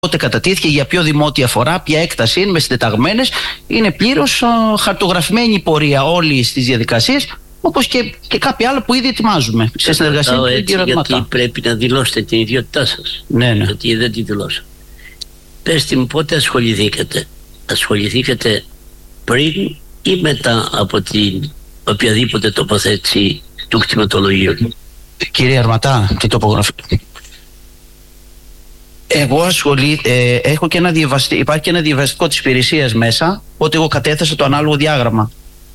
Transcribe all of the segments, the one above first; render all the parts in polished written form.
πότε κατατίθηκε, για ποιο δημότια αφορά, ποια έκταση είναι, με συντεταγμένες. Είναι πλήρως χαρτογραφημένη η πορεία όλη στις διαδικασίες, όπως και κάποια άλλα που ήδη ετοιμάζουμε σε συνεργασία με τον κύριο Αρματά. Γιατί πρέπει να δηλώσετε την ιδιότητά σας. Ναι. Γιατί δεν τη δηλώσατε. Πέστε μου, πότε ασχοληθήκατε? Ασχοληθήκατε πριν ή μετά από την οποιαδήποτε τοποθέτηση του κτηματολογίου? Κύριε Αρματά, τι τοπογραφή? Εγώ έχω και υπάρχει και ένα διαβαστικό της υπηρεσίας μέσα, ότι εγώ κατέθεσα το ανάλογο διάγραμμα.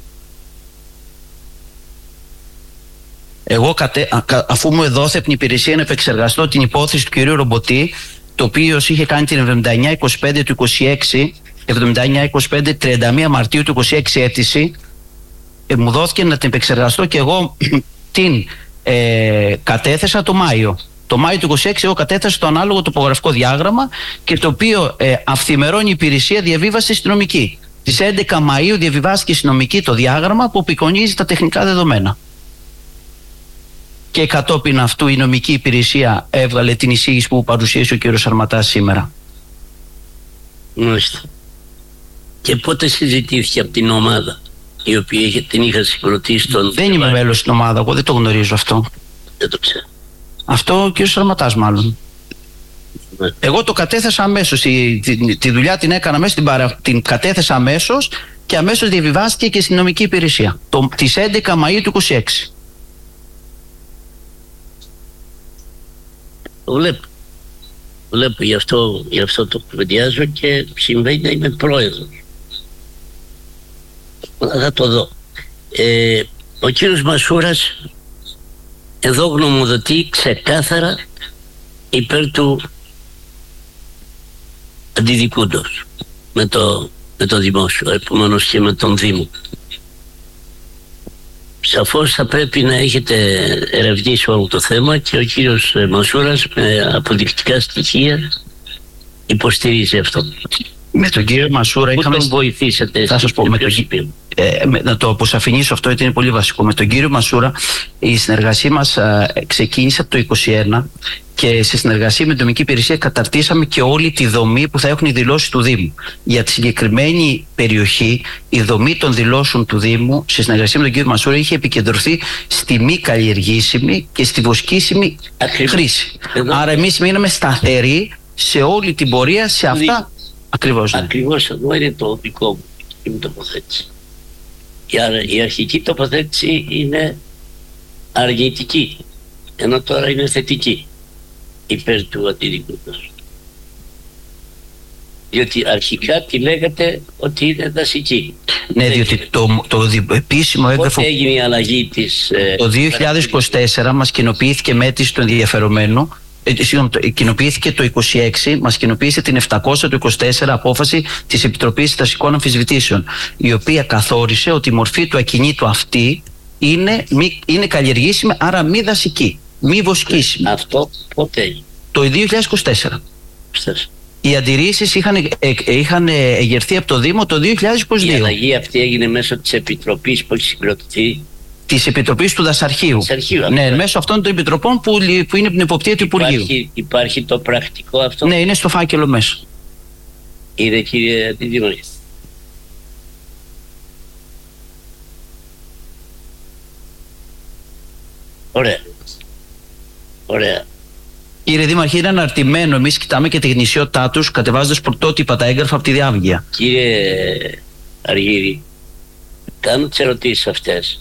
Εγώ αφού μου δόθηκε την υπηρεσία να επεξεργαστώ την υπόθεση του κυρίου Ρομποτή, το οποίο είχε κάνει την 79-25 του 26, 79-25 31 Μαρτίου του 26 αίτηση, μου δόθηκε να την επεξεργαστώ και εγώ την κατέθεσα το Μάιο. Το Μάιο του 26 εγώ κατέθεσα το ανάλογο τοπογραφικό διάγραμμα, και το οποίο αυθημερών η υπηρεσία διαβίβασε στην νομική. Στις 11 Μαΐου διαβιβάστηκε στην νομική το διάγραμμα που απεικονίζει τα τεχνικά δεδομένα. Και κατόπιν αυτού η νομική υπηρεσία έβγαλε την εισήγηση που παρουσίασε ο κύριος Αρματάς σήμερα. Μάλιστα. Και πότε συζητήθηκε από την ομάδα η οποία την είχα συγκροτήσει τον... Δεν είμαι μέλος στην ομάδα, εγώ δεν το γνωρίζω αυτό. Δεν το ξέρω. Αυτό ο κύριος Αρματάς μάλλον. Ναι. Εγώ το κατέθεσα αμέσως, τη δουλειά την έκανα αμέσως, την κατέθεσα αμέσως και αμέσως διαβιβάστηκε και στην νομική υπηρεσία. Τις 11 Μαΐου του 26. Βλέπω, γι' αυτό το κουβεντιάζω και συμβαίνει να είμαι πρόεδρος. Θα το δω. Ο κύριος Μασούρας εδώ γνωμοδοτεί ξεκάθαρα υπέρ του αντιδικούντος με το δημόσιο, επομένως και με τον Δήμο. Σαφώς θα πρέπει να έχετε ερευνήσει όλο το θέμα και ο κύριος Μασούρας με αποδεικτικά στοιχεία υποστηρίζει αυτό. Με τον κύριο Μασούρα είχαμε... τον βοηθήσετε? Θα σας πω, να το αποσαφηνίσω αυτό, γιατί είναι πολύ βασικό. Με τον κύριο Μασούρα η συνεργασία μας ξεκίνησε από το 2021 και σε συνεργασία με την νομική υπηρεσία καταρτήσαμε και όλη τη δομή που θα έχουν οι δηλώσεις του Δήμου. Για τη συγκεκριμένη περιοχή η δομή των δηλώσεων του Δήμου σε συνεργασία με τον κύριο Μασούρα είχε επικεντρωθεί στη μη καλλιεργήσιμη και στη βοσκήσιμη χρήση. Άρα εμείς μείναμε σταθεροί σε όλη την πορεία σε αυτά. Ακριβώς, ναι. Ακριβώς εδώ είναι το δικό μου η τοποθέτηση. Η αρχική τοποθέτηση είναι αρνητική, ενώ τώρα είναι θετική υπέρ του αντιδικούντος. Διότι αρχικά τη λέγατε ότι είναι δασική. Ναι, διότι το επίσημο έγγραφο... Πότε έγινε η αλλαγή της... Το 2024 μας κοινοποιήθηκε με αίτηση του ενδιαφερομένου. Κοινοποιήθηκε το 26, μας κοινοποίησε την 700 του 24 απόφαση της Επιτροπής Δασικών Αμφισβητήσεων, η οποία καθόρισε ότι η μορφή του ακινήτου αυτή είναι καλλιεργήσιμη, άρα μη δασική, μη βοσκήσιμη. Αυτό πότε έγινε? Το 2024. Οι αντιρρήσεις είχαν εγερθεί από το Δήμο το 2022. Η αλλαγή αυτή έγινε μέσω της Επιτροπής που έχει συγκροτηθεί, της Επιτροπής του Δασαρχείου. Ναι, μέσω αυτών των επιτροπών που είναι την εποπτεία του Υπουργείου. Υπάρχει το πρακτικό αυτό? Ναι, είναι στο φάκελο μέσα. Είναι, κύριε Αντιδήμαρχε? Ωραία. Κύριε Δήμαρχε, είναι αναρτημένο. Εμείς κοιτάμε και τη γνησιότητά τους, κατεβάζοντας πρωτότυπα τα έγγραφα από τη διάβγεια. Κύριε Αργύρη, κάνω τις ερωτήσεις αυτές.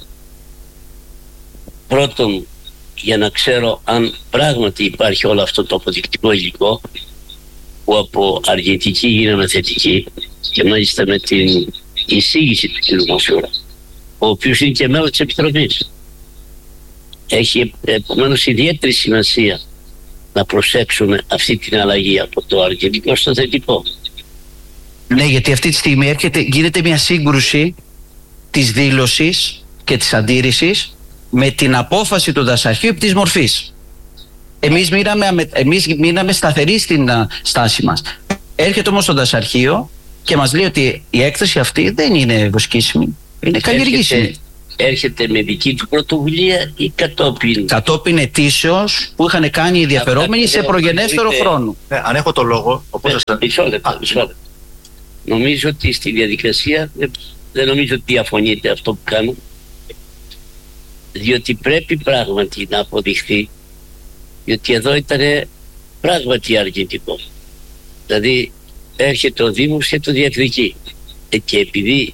Πρώτον, για να ξέρω αν πράγματι υπάρχει όλο αυτό το αποδεικτικό υλικό που από αρνητική γίναμε θετική, και μάλιστα με την εισήγηση του κ. Μασούρα, ο οποίος είναι και μέλος της Επιτροπής. Έχει επομένως ιδιαίτερη σημασία να προσέξουμε αυτή την αλλαγή από το αρνητικό στο θετικό. Ναι, γιατί αυτή τη στιγμή γίνεται μια σύγκρουση της δήλωσης και της αντίρρησης με την απόφαση του δασαρχείου επί της μορφής. Εμείς μείναμε σταθεροί στην στάση μας. Έρχεται όμως το δασαρχείο και μας λέει ότι η έκθεση αυτή δεν είναι βοσκήσιμη, είναι καλλιεργήσιμη. έρχεται με δική του πρωτοβουλία ή κατόπιν? Κατόπιν αιτήσεως που είχαν κάνει οι ενδιαφερόμενοι σε προγενέστερο χρόνο. Αν έχω το λόγο. Μισό λεπτό. Νομίζω ότι στη διαδικασία δεν νομίζω ότι διαφωνείτε αυτό που κάνω, διότι πρέπει πράγματι να αποδειχθεί, διότι εδώ ήταν πράγματι αρνητικό. Δηλαδή έρχεται ο Δήμος και το διεκδικεί, και επειδή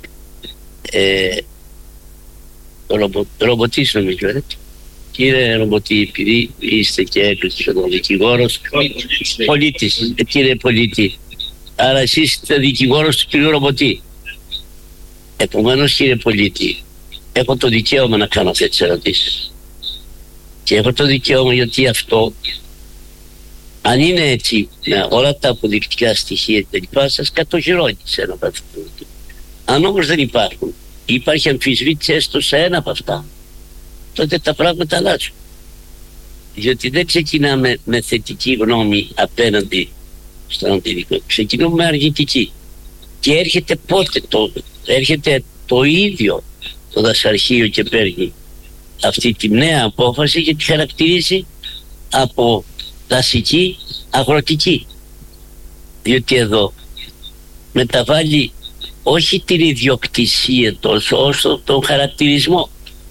Ρομποτής νομίζω, κύριε Ρομποτή, επειδή είστε και έκλειστος ο δικηγόρος πολίτης, κύριε πολίτη, άρα εσείς είστε δικηγόρος του κύριου Ρομποτή. Επομένως, κύριε πολίτη, έχω το δικαίωμα να κάνω αυτές τις ερωτήσεις. Και έχω το δικαίωμα γιατί αυτό, αν είναι έτσι, με όλα τα αποδεικτικά στοιχεία και λοιπά, σας κατοχυρώνει σε ένα βαθμό. Αν όμως δεν υπάρχουν, υπάρχει αμφισβήτηση έστω σε ένα από αυτά, τότε τα πράγματα αλλάζουν. Διότι δεν ξεκινάμε με θετική γνώμη απέναντι στον αντιδικό. Ξεκινούμε με αρνητική. Και έρχεται πότε έρχεται το ίδιο το δασαρχείο και παίρνει αυτή τη νέα απόφαση και τη χαρακτηρίζει από δασική αγροτική. Διότι εδώ μεταβάλλει όχι την ιδιοκτησία τόσο όσο τον χαρακτηρισμό.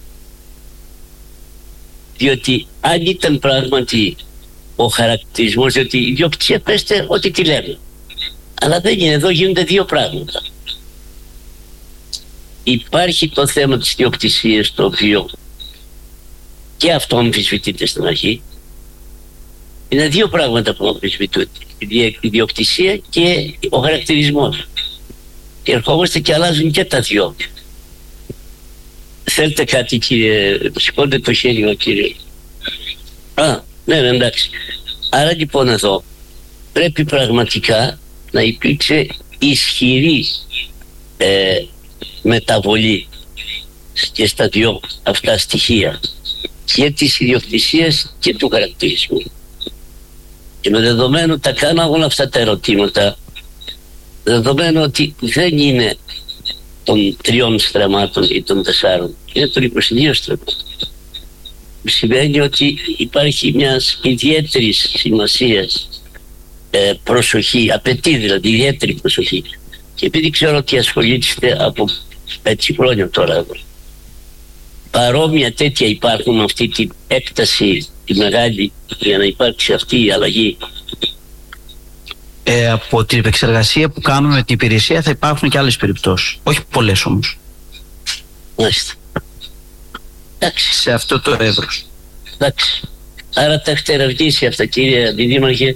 Διότι αν ήταν πράγματι ο χαρακτηρισμός, διότι η ιδιοκτησία πέστε ό,τι τη λέμε, αλλά δεν είναι, εδώ γίνονται δύο πράγματα. Υπάρχει το θέμα της ιδιοκτησίας, το οποίο και αυτό αμφισβητείται στην αρχή. Είναι δύο πράγματα που αμφισβητούνται, η ιδιοκτησία και ο χαρακτηρισμός. Και ερχόμαστε και αλλάζουν και τα δυο. Θέλετε κάτι, κύριε? Σηκώντε το χέρι μου, κύριε. Ναι, εντάξει. Άρα λοιπόν εδώ πρέπει πραγματικά να υπήρξε ισχυρή μεταβολή και στα δυο αυτά στοιχεία, και της ιδιοκτησίας και του χαρακτηρισμού. Και με δεδομένο τα κάνω όλα αυτά τα ερωτήματα, δεδομένου ότι δεν είναι των 3 στραμμάτων ή των 4, είναι των 22 στραμμάτων. Σημαίνει ότι υπάρχει μιας ιδιαίτερης σημασίας προσοχή, απαιτεί δηλαδή ιδιαίτερη προσοχή. Και επειδή ξέρω ότι ασχολείστε από 5 χρόνια τώρα, παρόμοια τέτοια υπάρχουν με αυτή την έκταση τη μεγάλη για να υπάρξει αυτή η αλλαγή. Από την επεξεργασία που κάνουμε με την υπηρεσία θα υπάρχουν και άλλες περιπτώσεις, όχι πολλές όμως. Μάλιστα. Εντάξει. Σε αυτό το εύρος. Εντάξει. Άρα τα έχετε ερευνήσει αυτά, κύριε Αντιδήμαρχε,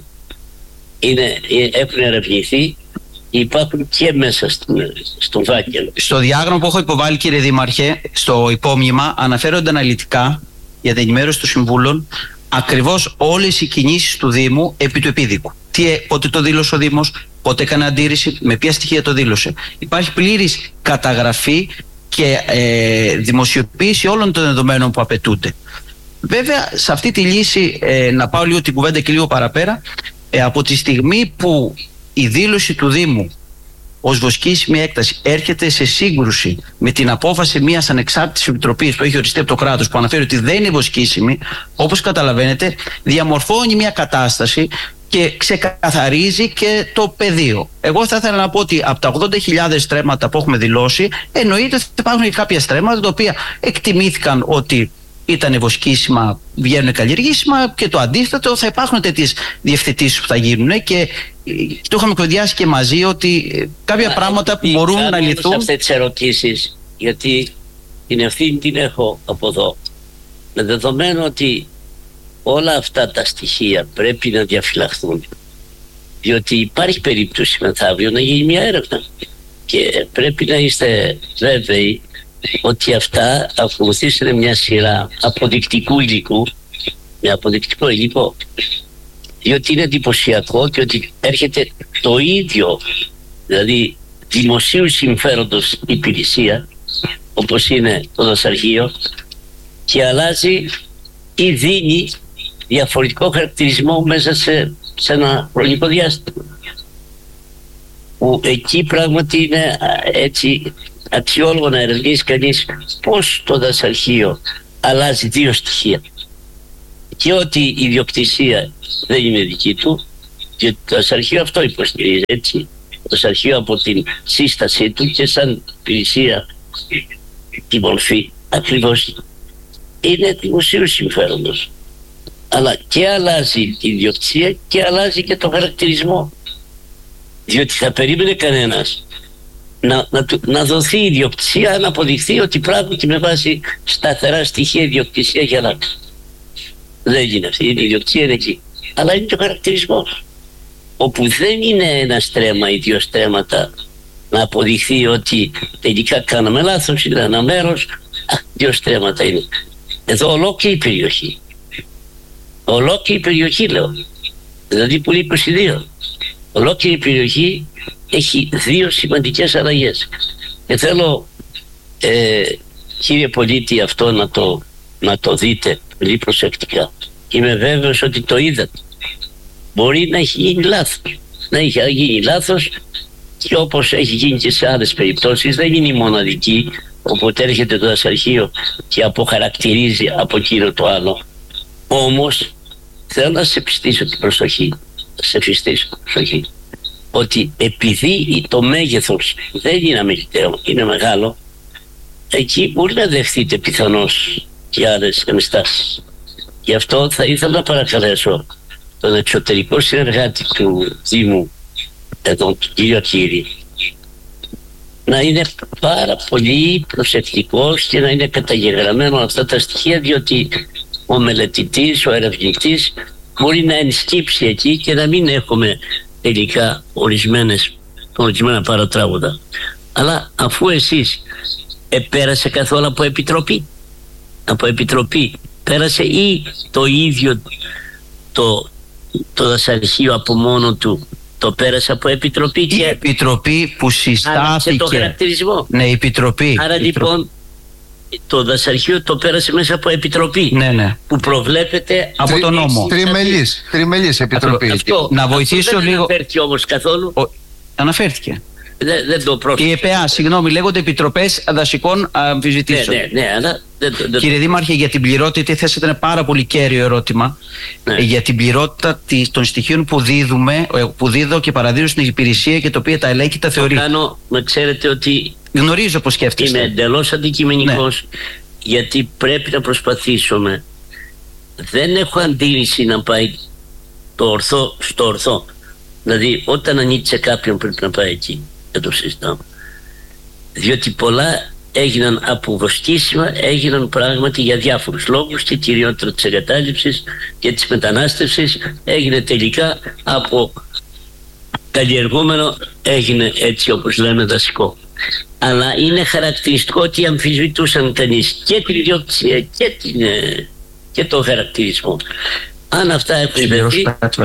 έχουν ερευνηθεί, υπάρχουν και μέσα στον φάκελο. Στο διάγραμμα που έχω υποβάλει, κύριε Δήμαρχε, στο υπόμνημα αναφέρονται αναλυτικά για την ενημέρωση των συμβούλων ακριβώς όλες οι κινήσεις του Δήμου επί του επίδικου. Πότε το δήλωσε ο Δήμος, πότε έκανε αντίρρηση, με ποια στοιχεία το δήλωσε. Υπάρχει πλήρης καταγραφή και δημοσιοποίηση όλων των δεδομένων που απαιτούνται. Βέβαια, σε αυτή τη λύση, να πάω λίγο την κουβέντα και λίγο παραπέρα, από τη στιγμή που η δήλωση του Δήμου ως βοσκήσιμη έκταση έρχεται σε σύγκρουση με την απόφαση μιας ανεξάρτητης επιτροπής που έχει οριστεί από το κράτος, που αναφέρει ότι δεν είναι βοσκήσιμη, όπως καταλαβαίνετε, διαμορφώνει μια κατάσταση και ξεκαθαρίζει και το πεδίο. Εγώ θα ήθελα να πω ότι από τα 80.000 στρέμματα που έχουμε δηλώσει, εννοείται ότι υπάρχουν και κάποια στρέμματα τα οποία εκτιμήθηκαν ότι ήταν βοσκήσιμα, βγαίνουν καλλιεργήσιμα, και το αντίθετο, θα υπάρχουν τέτοιες διευθετήσεις που θα γίνουν, και το είχαμε κουβεντιάσει και μαζί ότι κάποια πράγματα που μπορούν να λυθούν. Αυτές τις ερωτήσεις, γιατί την ευθύνη την έχω από εδώ, με δεδομένο ότι όλα αυτά τα στοιχεία πρέπει να διαφυλαχθούν, διότι υπάρχει περίπτωση μεθαύριο να γίνει μια έρευνα και πρέπει να είστε βέβαιοι ότι αυτά ακολουθήσουν μια σειρά αποδεικτικού υλικού, με αποδεικτικό υλικό, διότι είναι εντυπωσιακό και ότι έρχεται το ίδιο, δηλαδή δημοσίου συμφέροντος υπηρεσία, όπως είναι το δασαρχείο, και αλλάζει ή δίνει διαφορετικό χαρακτηρισμό μέσα σε ένα χρονικό διάστημα, που εκεί πράγματι είναι έτσι αξιόλογο να ερευνήσει κανείς πώς το δασαρχείο αλλάζει δύο στοιχεία. Και ότι η ιδιοκτησία δεν είναι δική του, και το δασαρχείο αυτό υποστηρίζει, έτσι. Το δασαρχείο από την σύστασή του και σαν υπηρεσία τη μορφή ακριβώς είναι δημοσίου συμφέροντος. Αλλά και αλλάζει την ιδιοκτησία και αλλάζει και το χαρακτηρισμό. Διότι θα περίμενε κανένας να δοθεί η ιδιοκτησία, να αποδειχθεί ότι πράγματι με βάση σταθερά στοιχεία ιδιοκτησία για να. Δεν είναι αυτή, η ιδιοκτησία είναι εκεί. Αλλά είναι και ο χαρακτηρισμός. Όπου δεν είναι ένα στρέμμα ή δύο στρέμματα να αποδειχθεί ότι τελικά κάναμε λάθος, είναι ένα μέρος, δύο στρέμματα είναι. Εδώ ολόκληρη η περιοχή. Ολόκληρη η περιοχή λέω. Δηλαδή που είναι 22. Ολόκληρη η περιοχή έχει δύο σημαντικές αλλαγές. Και θέλω κύριε πολίτη αυτό να το δείτε πολύ προσεκτικά. Είμαι βέβαιος ότι το είδατε. Μπορεί να έχει γίνει λάθος. Να έχει γίνει λάθος και όπως έχει γίνει και σε άλλες περιπτώσεις, δεν είναι η μοναδική. Οπότε έρχεται το δασαρχείο και αποχαρακτηρίζει από εκείνο το άλλο. Όμως θέλω να σε πιστήσω την προσοχή. Ότι επειδή το μέγεθος δεν είναι αμεληταίο, είναι μεγάλο, εκεί μπορεί να δεχτείτε πιθανώς και άλλες ενστάσεις. Γι' αυτό θα ήθελα να παρακαλέσω τον εξωτερικό συνεργάτη του Δήμου, τον κύριο Κύρι, να είναι πάρα πολύ προσεκτικός και να είναι καταγεγραμμένο αυτά τα στοιχεία, διότι ο μελετητής, ο ερευνητής μπορεί να ενσκύψει εκεί και να μην έχουμε τελικά ορισμένα παρατράγουδα. Αλλά αφού εσείς πέρασε καθόλου από επιτροπή πέρασε ή το ίδιο το δασαρχείο από μόνο του το πέρασε από επιτροπή? Η επιτροπή που συστάθηκε. Το χαρακτηρισμό. Ναι, η επιτροπή. Άρα λοιπόν το δασαρχείο το πέρασε μέσα από επιτροπή. Ναι. Που προβλέπεται από τον νόμο. Τριμελής επιτροπή. Να βοηθήσω λίγο. Δεν αναφέρθηκε όμως καθόλου. Αναφέρθηκε. Δεν το πρόκειται. Η ΕΠΑ, συγγνώμη, λέγονται επιτροπές δασικών αμφισβητήσεων. Ναι, αλλά Κύριε Δήμαρχε, για την πληρότητα θέσατε ένα πάρα πολύ κέριο ερώτημα. Ναι. Για την πληρότητα των στοιχείων που δίδω και παραδίδω στην υπηρεσία και τα οποία τα ελέγχει, τα θεωρεί. Να ξέρετε ότι γνωρίζω πώς σκέφτεστε. Είμαι εντελώς αντικειμενικός, ναι. Γιατί πρέπει να προσπαθήσουμε. Δεν έχω αντίληση να πάει το ορθό στο ορθό. Δηλαδή όταν ανήκει κάποιον πρέπει να πάει εκεί. Δεν το συζητάμε. Διότι πολλά έγιναν από βοσκήσιμα, έγιναν πράγματι για διάφορους λόγους και κυριότερα της εγκατάλειψης και της μετανάστευσης έγινε τελικά από καλλιεργούμενο, έγινε έτσι όπως λέμε δασικό. Αλλά είναι χαρακτηριστικό ότι αμφισβητούσαν κανείς και την ιδιοκτησία και το χαρακτηρισμό. Αν αυτά έχουν δεχτεί,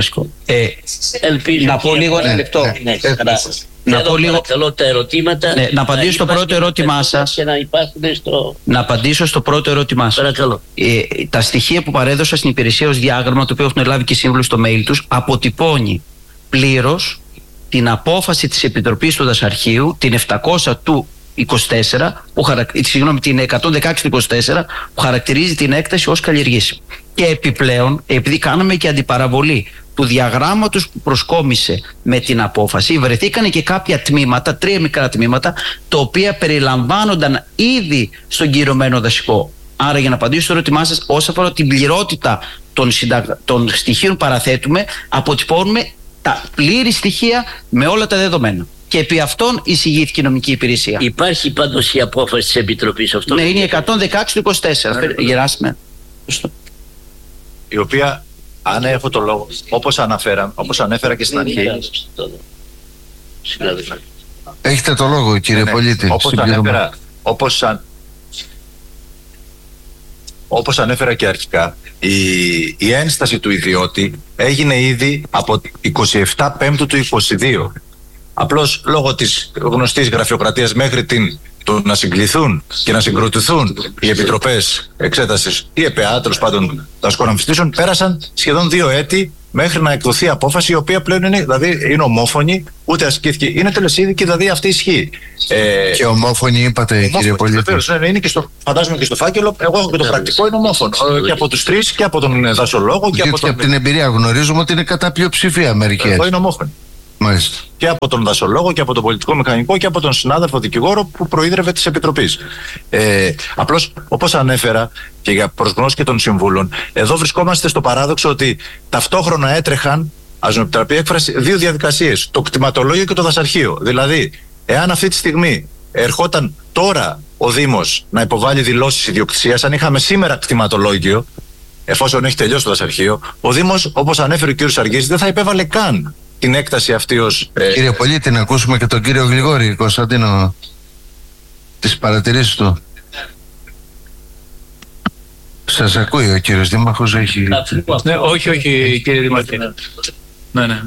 ελπίζω να πω λίγο ένα λεπτό. Να πω λίγο τα ερωτήματα. Ναι, να απαντήσω στο πρώτο ερώτημά σας. Να απαντήσω στο πρώτο ερώτημά σας. Παρακαλώ. Τα στοιχεία που παρέδωσα στην υπηρεσία ως διάγραμμα, το οποίο έχουν λάβει και οι σύμβουλοι στο mail τους, αποτυπώνει πλήρως την απόφαση της Επιτροπής του Δασαρχείου, την 700 του 24, την 116 του 24, που χαρακτηρίζει την έκταση ως καλλιεργήσιμη. Και επιπλέον, επειδή κάναμε και αντιπαραβολή του διαγράμματος που προσκόμισε με την απόφαση, βρεθήκαν και κάποια τμήματα, 3 μικρά τμήματα, τα οποία περιλαμβάνονταν ήδη στον κυρωμένο δασικό. Άρα, για να απαντήσω στο ερώτημά σας, όσον αφορά την πληρότητα των στοιχείων παραθέτουμε, αποτυπώνουμε τα πλήρη στοιχεία με όλα τα δεδομένα. Και επί αυτών εισηγήθηκε η νομική υπηρεσία. Υπάρχει πάντως η απόφαση της Επιτροπής αυτό? Ναι, είναι η 116 του 24. Γεράσιμε. Η οποία, αν έχω το λόγο, όπως ανέφερα και στην αρχή. Έχετε το λόγο, κύριε πολίτη. Όπως ανέφερα και αρχικά, η ένσταση του ιδιώτη έγινε ήδη από 27 Πέμπτου του 22. Απλώς λόγω της γνωστής γραφειοκρατίας μέχρι το το να συγκληθούν και να συγκροτηθούν οι επιτροπές εξέτασης ή ΕΠΑ, τέλος πάντων δασικών αμφιστήσεων, πέρασαν σχεδόν 2 έτη μέχρι να εκδοθεί απόφαση, η οποία πλέον είναι ομόφωνη, ούτε ασκήθηκε. Είναι τελεσίδικη, δηλαδή αυτή ισχύει. Και ομόφωνη είπατε, κύριε Πολίτη. Βεβαίως, ναι, είναι και φαντάζομαι και στο φάκελο. Εγώ έχω και το πρακτικό, είναι ομόφωνο. Και από τους τρεις, και από τον δασολόγο. Και από την εμπειρία γνωρίζουμε ότι είναι κατά πλειοψηφία μερικές. Εγώ είναι ομόφωνη. Μάλιστα. Και από τον δασολόγο και από τον πολιτικό μηχανικό και από τον συνάδελφο δικηγόρο που προείδρευε της Επιτροπής. Απλώς, όπως ανέφερα και για προσγνώση και των συμβούλων, εδώ βρισκόμαστε στο παράδοξο ότι ταυτόχρονα έτρεχαν, ας μου επιτραπεί η έκφραση, 2 διαδικασίες. Το κτηματολόγιο και το δασαρχείο. Δηλαδή, εάν αυτή τη στιγμή ερχόταν τώρα ο Δήμος να υποβάλει δηλώσεις ιδιοκτησίας, αν είχαμε σήμερα κτηματολόγιο, εφόσον έχει τελειώσει το δασαρχείο, ο Δήμος, όπως ανέφερε ο κ. Αργύρης, δεν θα υπέβαλε καν την έκταση αυτή ως... Κύριε Πολίτη, να ακούσουμε και τον κύριο Γλιγόρη, Κωνσταντίνο, τις παρατηρήσεις του. Σας ακούει ο κύριος Δήμαρχος, έχει... Ναι, όχι κύριε Δημαρχή. Ναι.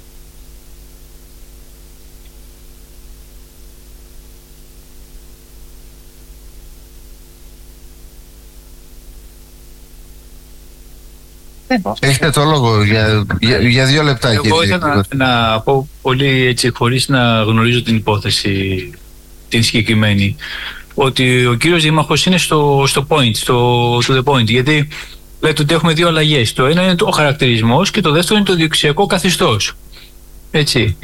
Έχετε το λόγο για 2 λεπτά, κύριε. Εγώ ήθελα να πω πολύ έτσι, χωρίς να γνωρίζω την υπόθεση την συγκεκριμένη, ότι ο κύριος Δήμαρχος είναι στο point, to the point, γιατί λέτε ότι έχουμε 2 αλλαγές. Το ένα είναι ο χαρακτηρισμός και το δεύτερο είναι το διοικησιακό καθεστώς. Έτσι.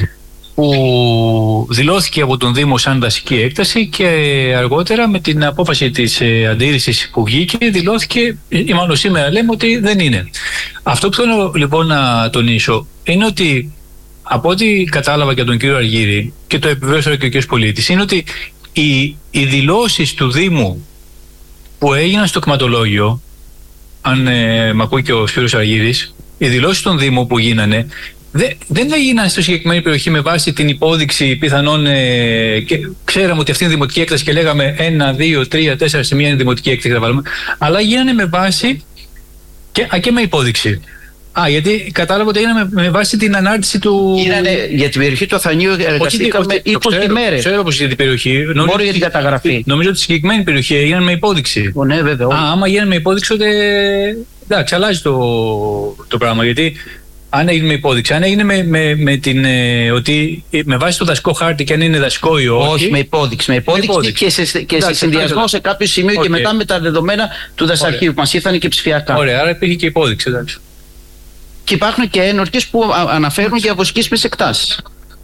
Που δηλώθηκε από τον Δήμο σαν δασική έκταση και αργότερα με την απόφαση της αντίρρησης που βγήκε δηλώθηκε, ή μάλλον σήμερα λέμε ότι δεν είναι. Αυτό που θέλω λοιπόν να τονίσω είναι ότι από ό,τι κατάλαβα και τον κύριο Αργύρη και το επιβεβαίωσε και ο κύριος Πολίτης, είναι ότι οι δηλώσεις του Δήμου που έγιναν στο κτηματολόγιο, αν μ' ακούει και ο Σπύρος Αργύρης, οι δηλώσεις των Δήμου που γίνανε δεν έγιναν στη συγκεκριμένη περιοχή με βάση την υπόδειξη πιθανόν και ξέραμε ότι αυτή είναι δημοτική έκταση και λέγαμε 1, 2, 3, 4 σημεία είναι δημοτική έκταση, αλλά γίνανε με βάση και με υπόδειξη. Γιατί κατάλαβα ότι έγιναν με βάση την ανάρτηση του... Γίνανε για την περιοχή του Αθανίου, εργαστήκαμε 20 μέρες. Ξέρω πως για την περιοχή. Μόνο για την καταγραφή. Νομίζω ότι στη συγκεκριμένη περιοχή έγιναν με υπόδειξη. Ναι, βέβαια. Άμα γίνανε με υπόδειξη, τότε εντάξει, αλλάζει το πράγμα. Γιατί αν έγινε με υπόδειξη, αν έγινε ότι με βάση το δασικό χάρτη και αν είναι δασικό ή όχι. Όχι, με υπόδειξη. Με υπόδειξη και σε συνδυασμό σε κάποιο σημείο και μετά με τα δεδομένα του δασαρχείου που μας ήρθαν και ψηφιακά. Ωραία, άρα υπήρχε και υπόδειξη, εντάξει. Και υπάρχουν και ένορκες που αναφέρουν για βοσκήσιμες εκτάσεις.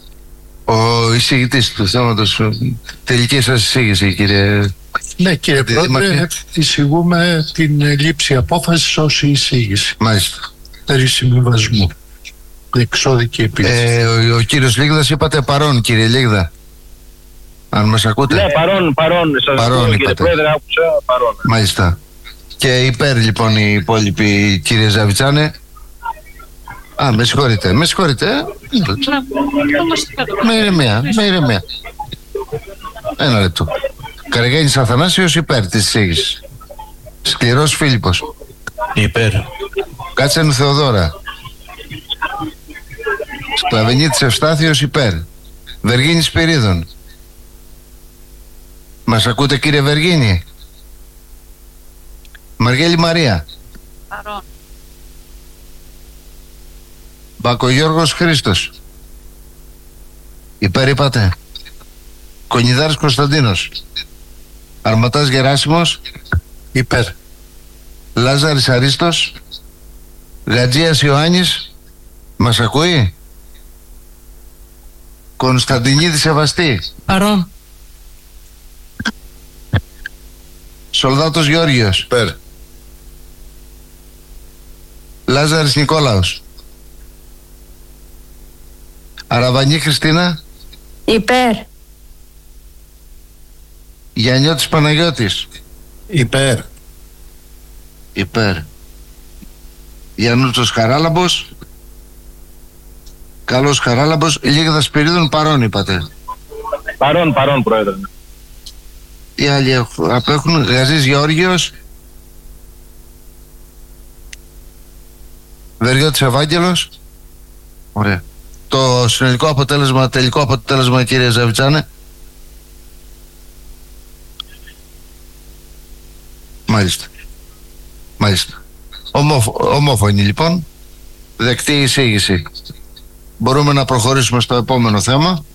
Ο εισηγητής του θέματος, τελική σας εισήγηση, κύριε. Ναι, κύριε Πρόεδρε, εισηγούμε την λήψη απόφασης ως εισήγηση. Μάλιστα. Περί συμβιβασμού. Εξώδικη επίθεση. Ο κύριος Λίγδας είπατε παρόν, κύριε Λίγδα. Αν μας ακούτε. Ναι, παρόν. Σας ακούω, κύριε Πρόεδρε, άκουσα παρόν. Μάλιστα. Και υπέρ λοιπόν οι υπόλοιποι, κύριε Ζαβιτσάνε. Με συγχωρείτε. Με ηρεμία. Ένα λεπτό. Καραγένης Αθανάσιος υπέρ της εισήγησης. Σκληρός Φίλιππος. Υπέρ. Κάτσεν Θεοδώρα. Σκλαβενίτης Ευστάθιος υπέρ. Βεργίνης Πυρίδων. Μας ακούτε, κύριε Βεργίνη? Μαργέλη Μαρία. Παρόν. Μπακογιώργος Χρήστος. Υπέρ είπατε. Κονιδάρης Κωνσταντίνος. Αρματάς Γεράσιμος. Υπέρ. Λάζαρης Αρίστος. Γατζίας Ιωάννης. Μας ακούει? Κωνσταντινίδη Σεβαστή. Παρόν. Σολδάτος Γεώργιος. Υπέρ. Λάζαρης Νικόλαος. Αραβανή Χριστίνα. Υπέρ. Γιαννιώτης Παναγιώτης. Υπέρ. Γιαννούτσος Χαράλαμπος. Καλός Χαράλαμπος. Λίγδας Πυρίδων παρόν είπατε. Παρόν, Πρόεδρε. Οι άλλοι απέχουν. Γαζής Γεώργιος. Βεριώτης Ευάγγελος. Ωραία. Το συνολικό αποτέλεσμα, τελικό αποτέλεσμα, κύριε Ζαβιτσάνε. Μάλιστα. Ομόφωνη λοιπόν. Δεκτή εισήγηση. Μπορούμε να προχωρήσουμε στο επόμενο θέμα.